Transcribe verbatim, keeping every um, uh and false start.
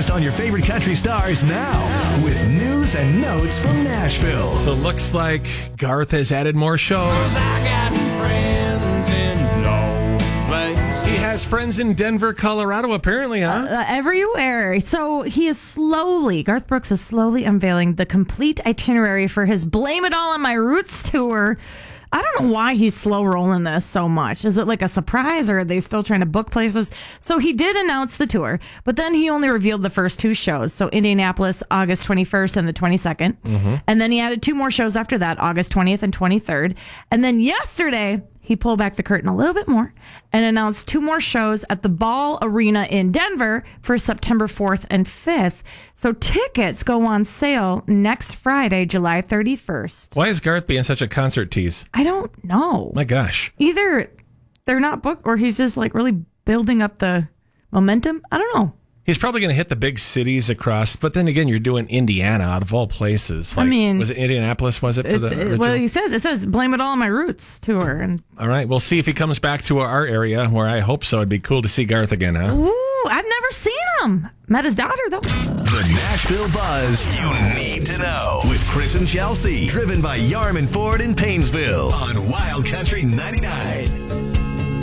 latest on your favorite country stars now with news and notes from Nashville. So looks like Garth has added more shows. I got friends in no place. He has friends in Denver, Colorado, apparently, huh? Uh, everywhere. So he is slowly, Garth Brooks is slowly unveiling the complete itinerary for his Blame It All on My Roots tour. I don't know why he's slow rolling this so much. Is it like a surprise, or are they still trying to book places? So he did announce the tour, but then he only revealed the first two shows. So Indianapolis, August twenty-first and the twenty-second. Mm-hmm. And then he added two more shows after that, August twentieth and twenty-third. And then yesterday, he pulled back the curtain a little bit more and announced two more shows at the Ball Arena in Denver for September fourth and fifth. So tickets go on sale next Friday, July thirty-first. Why is Garth being such a concert tease? I don't know. My gosh. Either they're not booked or he's just like really building up the momentum. I don't know. He's probably going to hit the big cities across, but then again, you're doing Indiana out of all places. Like, I mean, was it Indianapolis? Was it for the It's, original? well, he says it says "Blame It All on My Roots" tour, and All right, we'll see if he comes back to our area, where I hope so. It'd be cool to see Garth again, huh? ooh, I've never seen him. Met his daughter though. The Nashville Buzz you need to know with Chris and Chelsea, driven by Yarman Ford in Painesville on Wild Country ninety-nine.